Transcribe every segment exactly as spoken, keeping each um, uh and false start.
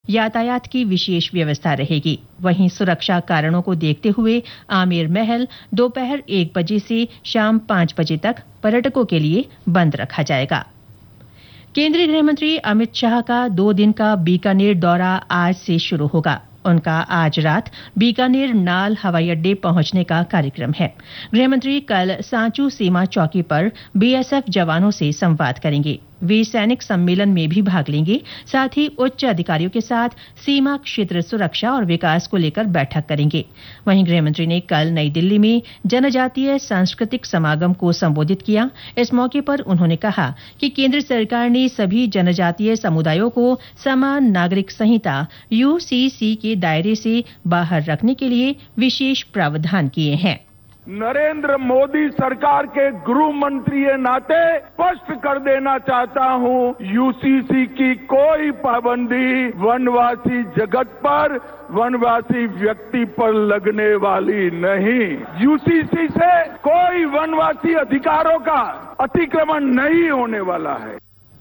यातायात की विशेष व्यवस्था रहेगी। वहीं सुरक्षा कारणों को देखते हुए आमेर महल दोपहर एक बजे से शाम पांच बजे तक पर्यटकों के लिए बंद रखा जाएगा। केंद्रीय गृह मंत्री अमित शाह का दो दिन का बीकानेर दौरा आज से शुरू होगा। उनका आज रात बीकानेर नाल हवाई अड्डे पहुंचने का कार्यक्रम है। गृहमंत्री कल सांचू सीमा चौकी पर बीएसएफ जवानों से संवाद करेंगे। वे सैनिक सम्मेलन में भी भाग लेंगे। साथ ही उच्च अधिकारियों के साथ सीमा क्षेत्र सुरक्षा और विकास को लेकर बैठक करेंगे। वहीं गृहमंत्री ने कल नई दिल्ली में जनजातीय सांस्कृतिक समागम को संबोधित किया। इस मौके पर उन्होंने कहा कि केंद्र सरकार ने सभी जनजातीय समुदायों को समान नागरिक संहिता यूसीसी के दायरे से बाहर रखने के लिए विशेष प्रावधान किए हैं। नरेंद्र मोदी सरकार के गृह मंत्री के नाते स्पष्ट कर देना चाहता हूं, यूसीसी की कोई पाबंदी वनवासी जगत पर, वनवासी व्यक्ति पर लगने वाली नहीं। यूसीसी से कोई वनवासी अधिकारों का अतिक्रमण नहीं होने वाला है।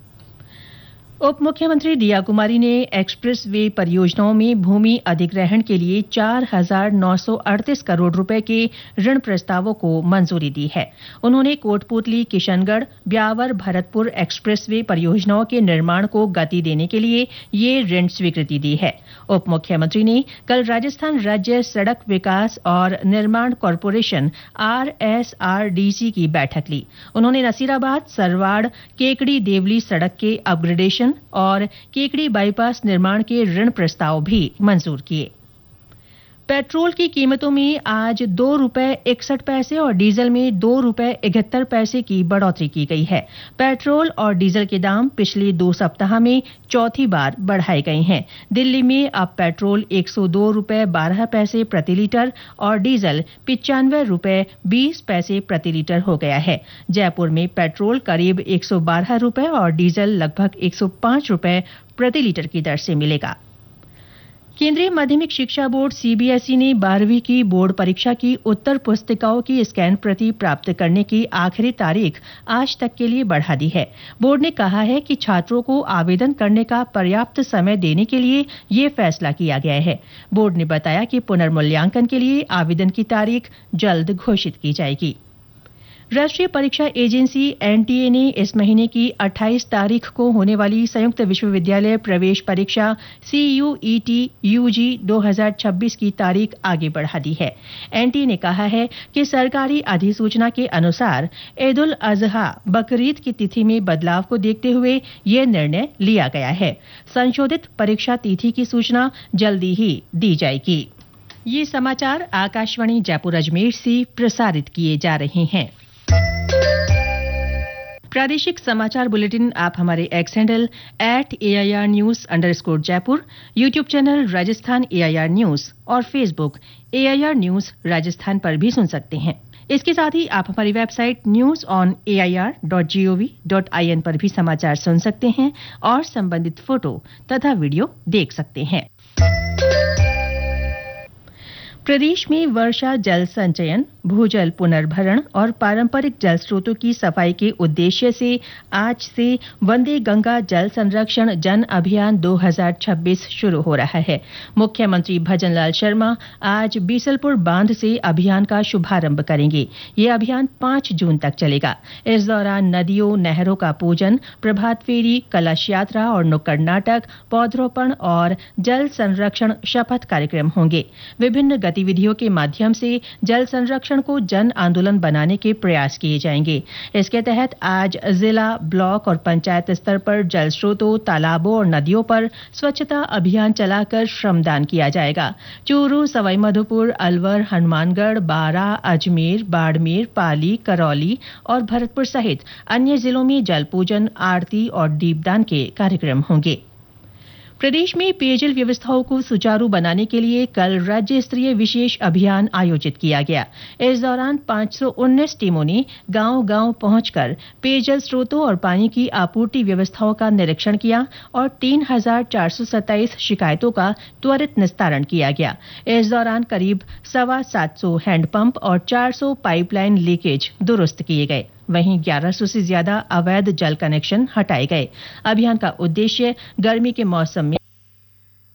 उप मुख्यमंत्री दिया कुमारी ने एक्सप्रेस वे परियोजनाओं में भूमि अधिग्रहण के लिए चार हजार नौ सौ अड़तीस करोड़ रुपए के ऋण प्रस्तावों को मंजूरी दी है। उन्होंने कोटपुतली किशनगढ़ ब्यावर भरतपुर एक्सप्रेस वे परियोजनाओं के निर्माण को गति देने के लिए ये ऋण स्वीकृति दी है। उप मुख्यमंत्री ने कल राजस्थान राज्य सड़क विकास और निर्माण कॉरपोरेशन आरएसआरडीसी की बैठक ली। उन्होंने नसीराबाद सरवाड़ केकड़ी देवली सड़क के अपग्रेडेशन और केकड़ी बाईपास निर्माण के ऋण प्रस्ताव भी मंजूर किए। पेट्रोल की कीमतों में आज दो रुपए इकसठ पैसे और डीजल में दो रुपए इकहत्तर पैसे की बढ़ोतरी की गई है। पेट्रोल और डीजल के दाम पिछले दो सप्ताह में चौथी बार बढ़ाए गए हैं। दिल्ली में अब पेट्रोल एक सौ दो रुपए बारह पैसे प्रति लीटर और डीजल पिचानवे रुपए बीस पैसे प्रति लीटर हो गया है। जयपुर में पेट्रोल करीब एक सौ बारह रुपए और डीजल लगभग एक सौ पांच रुपए प्रति लीटर की दर से मिलेगा। केंद्रीय माध्यमिक शिक्षा बोर्ड सीबीएसई ने बारहवीं की बोर्ड परीक्षा की उत्तर पुस्तिकाओं की स्कैन प्रति प्राप्त करने की आखिरी तारीख आज तक के लिए बढ़ा दी है। बोर्ड ने कहा है कि छात्रों को आवेदन करने का पर्याप्त समय देने के लिए ये फैसला किया गया है। बोर्ड ने बताया कि पुनर्मूल्यांकन के लिए आवेदन की तारीख जल्द घोषित की जाएगी। राष्ट्रीय परीक्षा एजेंसी एनटीए ने इस महीने की अट्ठाईस तारीख को होने वाली संयुक्त विश्वविद्यालय प्रवेश परीक्षा सीयूईटी यूजी दो हज़ार छब्बीस की तारीख आगे बढ़ा दी है। एनटीए ने कहा है कि सरकारी अधिसूचना के अनुसार ईद उल अजहा बकरीद की तिथि में बदलाव को देखते हुए यह निर्णय लिया गया है। संशोधित परीक्षा तिथि की सूचना जल्दी ही दी जाएगी। ये समाचार आकाशवाणी जयपुर अजमेर से प्रसारित किए जा रहे हैं। प्रादेशिक समाचार बुलेटिन आप हमारे x handle at AIR news underscore Jaipur, YouTube channel Rajasthan AIR news और फेसबुक एआईआर न्यूज राजस्थान पर भी सुन सकते हैं। इसके साथ ही आप हमारी website news on AIR dot gov dot IN पर भी समाचार सुन सकते हैं और संबंधित फोटो तथा वीडियो देख सकते हैं। प्रदेश में वर्षा जल संचयन, भूजल पुनर्भरण और पारंपरिक जल स्रोतों की सफाई के उद्देश्य से आज से वंदे गंगा जल संरक्षण जन अभियान दो हज़ार छब्बीस शुरू हो रहा है। मुख्यमंत्री भजनलाल शर्मा आज बीसलपुर बांध से अभियान का शुभारंभ करेंगे। ये अभियान पांच जून तक चलेगा। इस दौरान नदियों, नहरों का पूजन, प्रभात फेरी, कलश यात्रा और नुक्कड़ नाटक, पौधरोपण और जल संरक्षण शपथ कार्यक्रम होंगे। विभिन्न गतिविधियों के माध्यम से जल संरक्षण को जन आंदोलन बनाने के प्रयास किए जाएंगे। इसके तहत आज जिला, ब्लॉक और पंचायत स्तर पर जल स्रोतों, तालाबों और नदियों पर स्वच्छता अभियान चलाकर श्रमदान किया जाएगा। चूरू, सवाईमाधोपुर, अलवर, हनुमानगढ़, बारां, अजमेर, बाड़मेर, पाली, करौली और भरतपुर सहित अन्य जिलों में जल पूजन, आरती और दीपदान के कार्यक्रम होंगे। प्रदेश में पेयजल व्यवस्थाओं को सुचारू बनाने के लिए कल राज्य स्तरीय विशेष अभियान आयोजित किया गया। इस दौरान पांच सौ उन्नीस टीमों ने गांव-गांव पहुंचकर पेयजल स्रोतों और पानी की आपूर्ति व्यवस्थाओं का निरीक्षण किया और तीन हजार चार सौ सत्ताईस शिकायतों का त्वरित निस्तारण किया गया। इस दौरान करीब सवा सात सौ हैंडपंप और चार सौ पाइपलाइन लीकेज दुरुस्त किए गए। वहीं ग्यारह सौ से ज्यादा अवैध जल कनेक्शन हटाए गए। अभियान का उद्देश्य गर्मी के मौसम में